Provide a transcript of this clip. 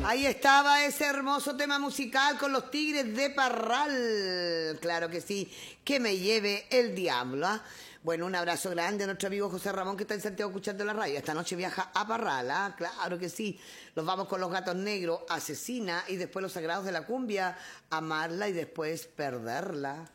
Ahí estaba ese hermoso tema musical con los Tigres de Parral. Claro que sí, que me lleve el diablo. ¿Ah? Bueno, un abrazo grande a nuestro amigo José Ramón que está en Santiago escuchando la radio. Esta noche viaja a Parral, ¿ah? Claro que sí. Nos vamos con los Gatos Negros, Asesina y después los Sagrados de la Cumbia, Amarla y después Perderla.